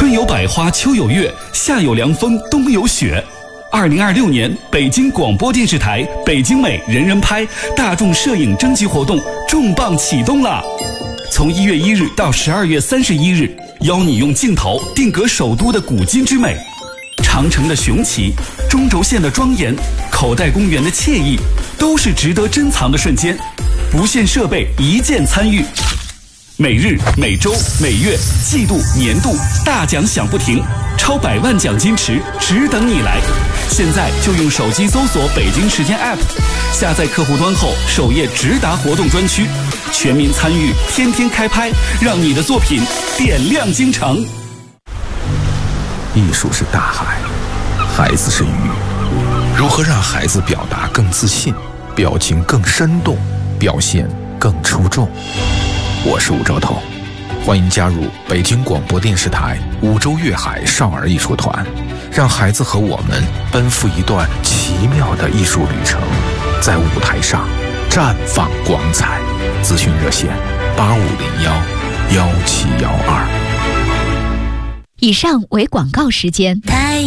春有百花，秋有月，夏有凉风，冬有雪。2026年北京广播电视台北京美人人拍大众摄影征集活动重磅启动了，从1月1日到12月31日，邀你用镜头定格首都的古今之美，长城的雄奇，中轴线的庄严，口袋公园的惬意，都是值得珍藏的瞬间。不限设备，一键参与。每日、每周、每月、季度、年度大奖响不停，超100万奖金池只等你来！现在就用手机搜索北京时间 App， 下载客户端后，首页直达活动专区，全民参与，天天开拍，让你的作品点亮京城。 艺术是大海，孩子是鱼，如何让孩子表达更自信，表情更生动，表现更出众？我是武周彤，欢迎加入北京广播电视台五洲粤海少儿艺术团，让孩子和我们奔赴一段奇妙的艺术旅程，在舞台上绽放光彩。咨询热线8501-1712。 以上为广告时间。